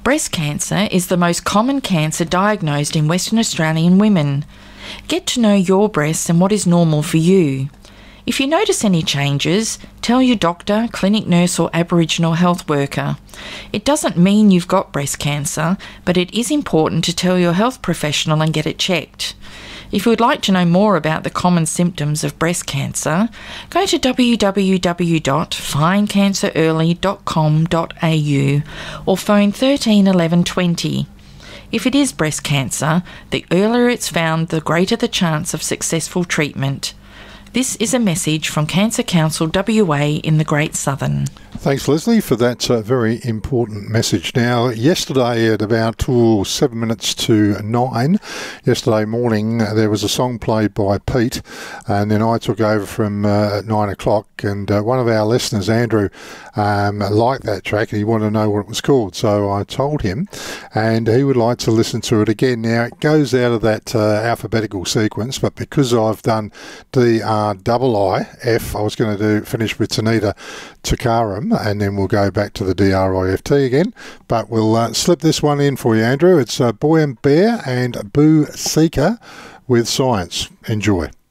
Breast cancer is the most common cancer diagnosed in Western Australian women. Get to know your breasts and what is normal for you. If you notice any changes, tell your doctor, clinic nurse or Aboriginal health worker. It doesn't mean you've got breast cancer, but it is important to tell your health professional and get it checked. If you would like to know more about the common symptoms of breast cancer, go to www.findcancerearly.com.au or phone 13 11 20. If it is breast cancer, the earlier it's found, the greater the chance of successful treatment. This is a message from Cancer Council WA in the Great Southern. Thanks, Leslie, for that very important message. Now, yesterday at about 7 minutes to 9, yesterday morning, there was a song played by Pete, and then I took over from 9 o'clock, and one of our listeners, Andrew, liked that track and he wanted to know what it was called. So I told him, and he would like to listen to it again. Now, it goes out of that alphabetical sequence, but because I've done DRIIF, I was going to finish with Tanita Tukaram, and then we'll go back to the DRIFT again. But we'll slip this one in for you, Andrew. It's Boy and Bear and Boo Seeker with Science. Enjoy.